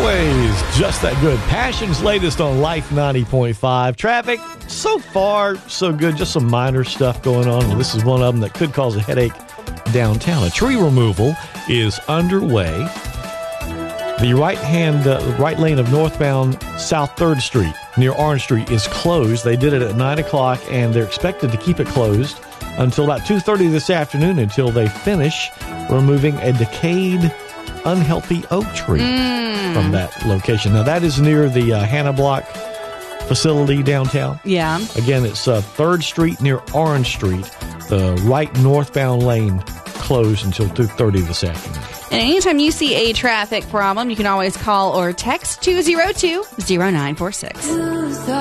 Always just that good. Passion's latest on Life 90.5. Traffic, so far, so good. Just some minor stuff going on. And this is one of them that could cause a headache downtown. A tree removal is underway. The right lane of northbound South 3rd Street near Orange Street is closed. They did it at 9 o'clock, and they're expected to keep it closed until about 2:30 this afternoon until they finish removing a decayed, unhealthy oak tree from that location. Now, that is near the Hannah Block facility downtown. Yeah. Again, it's 3rd Street near Orange Street. The right northbound lane closed until 2:30 this afternoon. And anytime you see a traffic problem, you can always call or text 202-0946.